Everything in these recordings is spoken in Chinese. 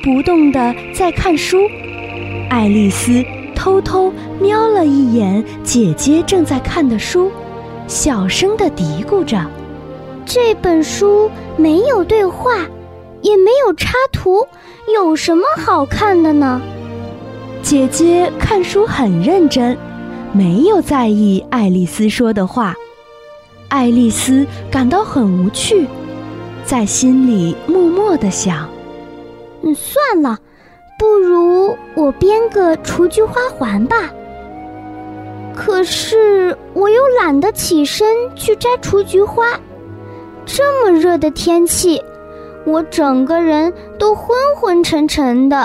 不动地在看书。爱丽丝偷偷瞄了一眼姐姐正在看的书，小声地嘀咕着： 这本书没有对话，也没有插图，有什么好看的呢？ 姐姐看书很认真，没有在意爱丽丝说的话。爱丽丝感到很无趣，在心里默默地想： 算了，不如我编个雏菊花环吧。可是我又懒得起身去摘雏菊花，这么热的天气，我整个人都昏昏沉沉的。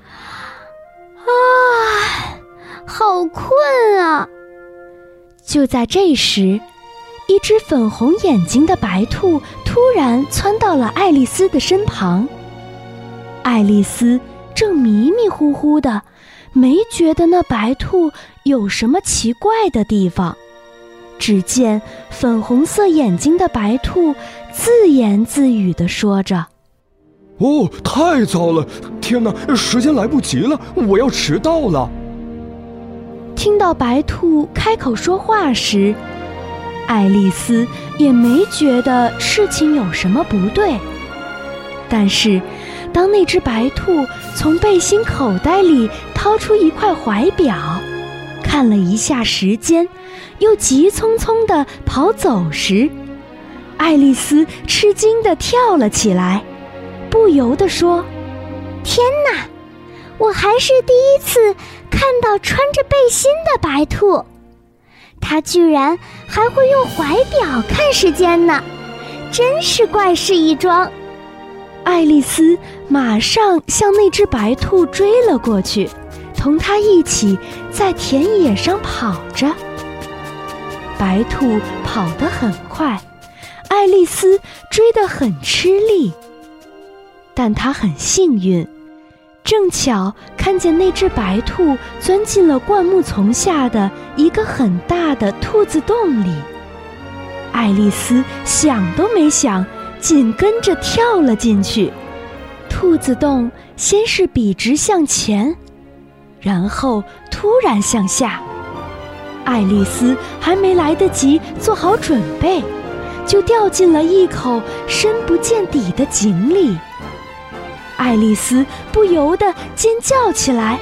好困啊！ 就在这时，一只粉红眼睛的白兔突然窜到了爱丽丝的身旁。爱丽丝正迷迷糊糊的，没觉得那白兔有什么奇怪的地方。只见粉红色眼睛的白兔自言自语地说着： 太糟了，天哪，时间来不及了，我要迟到了。 听到白兔开口说话时，爱丽丝也没觉得事情有什么不对。但是当那只白兔从背心口袋里掏出一块怀表，看了一下时间，又急匆匆地跑走时，爱丽丝吃惊地跳了起来，不由地说： 天哪，我还是第一次看到穿着背心的白兔，它居然还会用怀表看时间呢，真是怪事一桩。 爱丽丝马上向那只白兔追了过去，同它一起在田野上跑着。白兔跑得很快，爱丽丝追得很吃力，但她很幸运，正巧看见那只白兔钻进了灌木丛下的一个很大的兔子洞里。爱丽丝想都没想，紧跟着跳了进去。兔子洞先是笔直向前，然后突然向下。爱丽丝还没来得及做好准备，就掉进了一口深不见底的井里。爱丽丝不由得尖叫起来：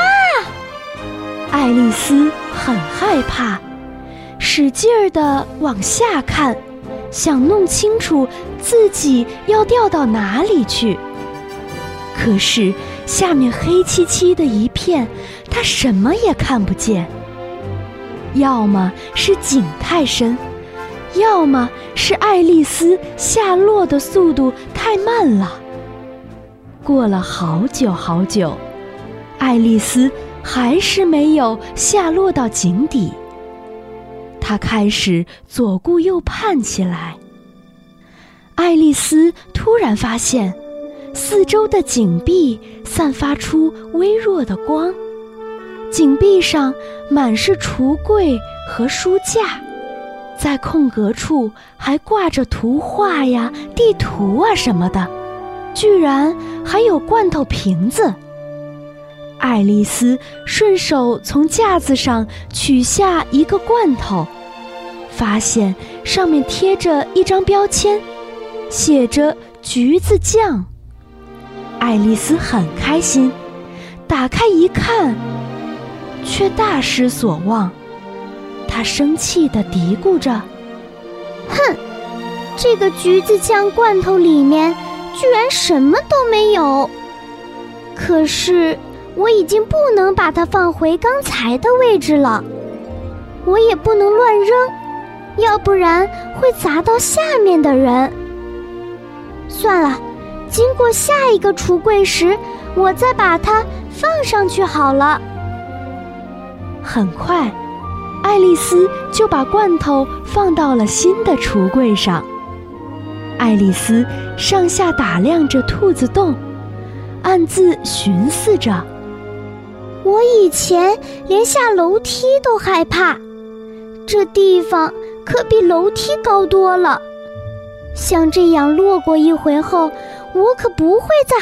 爱丽丝很害怕，使劲儿地往下看，想弄清楚自己要掉到哪里去。可是下面黑漆漆的一片，她什么也看不见。要么是井太深，要么是爱丽丝下落的速度太慢了。过了好久好久，爱丽丝还是没有下落到井底。她开始左顾右盼起来。爱丽丝突然发现，四周的井壁散发出微弱的光，井壁上满是橱柜和书架，在空格处还挂着图画呀、地图啊什么的，居然还有罐头瓶子。爱丽丝顺手从架子上取下一个罐头，发现上面贴着一张标签，写着橘子酱。爱丽丝很开心，打开一看，却大失所望。她生气地嘀咕着： 哼，这个橘子酱罐头里面居然什么都没有。可是我已经不能把它放回刚才的位置了，我也不能乱扔，要不然会砸到下面的人。算了，经过下一个橱柜时，我再把它放上去好了。 很快，爱丽丝就把罐头放到了新的橱柜上。爱丽丝上下打量着兔子洞，暗自寻思着： 我以前连下楼梯都害怕，这地方可比楼梯高多了。像这样落过一回后，我可不会再